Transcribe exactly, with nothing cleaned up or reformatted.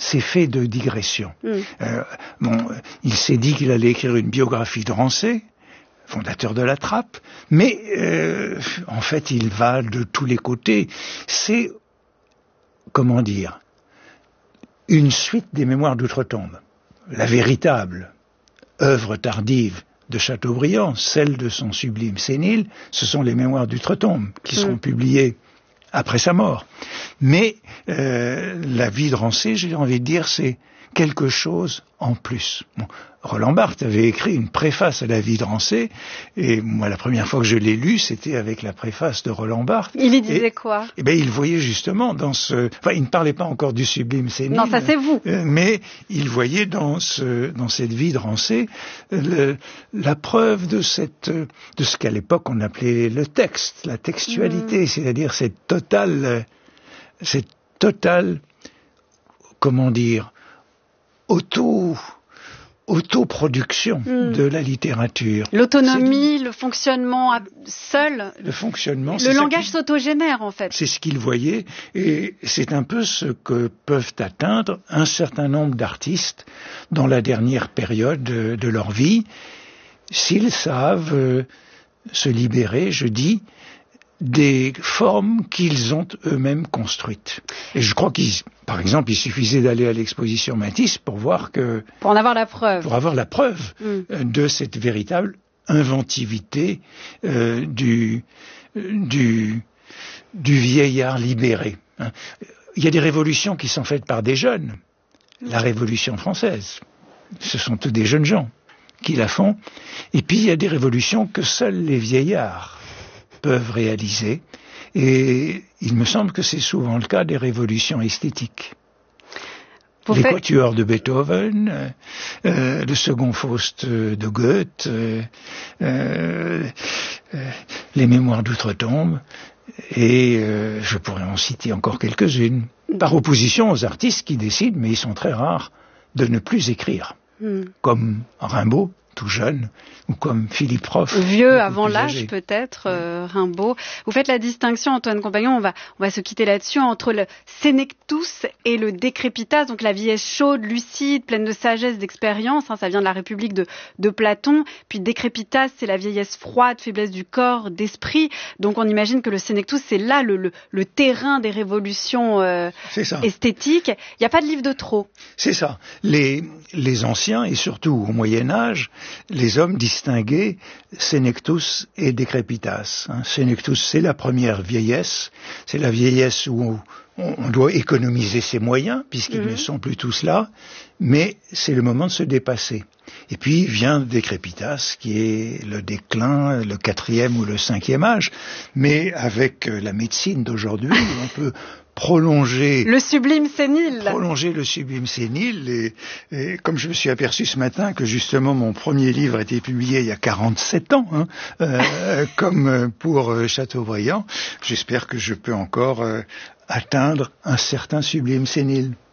c'est fait de digressions. Mm. Euh, bon, il s'est dit qu'il allait écrire une biographie de Rancé, fondateur de la Trappe, mais euh, en fait, il va de tous les côtés. C'est, comment dire, une suite des Mémoires d'Outre-Tombe. La véritable œuvre tardive de Chateaubriand, celle de son sublime sénile, ce sont les Mémoires d'Outre-Tombe, qui seront mmh. publiées après sa mort. Mais euh, la vie de Rancé, j'ai envie de dire, c'est quelque chose en plus. Bon, Roland Barthes avait écrit une préface à la vie de Rancé, et moi, la première fois que je l'ai lu, c'était avec la préface de Roland Barthes. Il y disait et, quoi? Eh ben, il voyait justement dans ce... Enfin, il ne parlait pas encore du sublime sénile. Non, ça c'est vous. Euh, mais il voyait dans ce, dans cette vie de Rancé, le, la preuve de cette, de ce qu'à l'époque on appelait le texte, la textualité, mmh. c'est-à-dire cette totale, cette totale, comment dire, auto, autoproduction mmh. de la littérature. L'autonomie, le fonctionnement seul. Le fonctionnement. Le langage qui... s'autogénère, en fait. C'est ce qu'il voyait, et c'est un peu ce que peuvent atteindre un certain nombre d'artistes dans la dernière période de, de leur vie, s'ils savent euh, se libérer, je dis, des formes qu'ils ont eux-mêmes construites. Et je crois qu'il, par exemple, il suffisait d'aller à l'exposition Matisse pour voir que... Pour en avoir la preuve. Pour avoir la preuve mm. de cette véritable inventivité euh, du, du, du vieillard libéré. Hein. Il y a des révolutions qui sont faites par des jeunes. La Révolution française, ce sont tous des jeunes gens qui la font. Et puis il y a des révolutions que seuls les vieillards peuvent réaliser, et il me semble que c'est souvent le cas des révolutions esthétiques. Vous les faites... quatuors de Beethoven, euh, euh, le second Faust de Goethe, euh, euh, euh, les Mémoires d'Outre-Tombe, et euh, je pourrais en citer encore quelques-unes, par opposition aux artistes qui décident, mais ils sont très rares, de ne plus écrire, mm. comme Rimbaud, tout jeune, ou comme Philippe Roff. Vieux avant l'âge, peut-être, euh, Rimbaud. Vous faites la distinction, Antoine Compagnon, on va, on va se quitter là-dessus, entre le sénectus et le décrépitas, donc la vieillesse chaude, lucide, pleine de sagesse, d'expérience, hein, ça vient de la République de, de Platon, puis décrépitas, c'est la vieillesse froide, faiblesse du corps, d'esprit, donc on imagine que le sénectus, c'est là le, le, le terrain des révolutions euh, esthétiques. Il n'y a pas de livre de trop. C'est ça. Les, les anciens, et surtout au Moyen-Âge, les hommes distinguaient sénectus et décrépitas. Hein. Sénectus, c'est la première vieillesse, c'est la vieillesse où on, on doit économiser ses moyens, puisqu'ils mmh. ne sont plus tous là, mais c'est le moment de se dépasser. Et puis vient décrépitas, qui est le déclin, le quatrième ou le cinquième âge, mais avec la médecine d'aujourd'hui, on peut prolonger le sublime sénile. Prolonger le sublime sénile. Et, et comme je me suis aperçu ce matin que justement mon premier livre a été publié il y a quarante-sept ans, hein, euh, comme pour Chateaubriand, j'espère que je peux encore euh, atteindre un certain sublime sénile.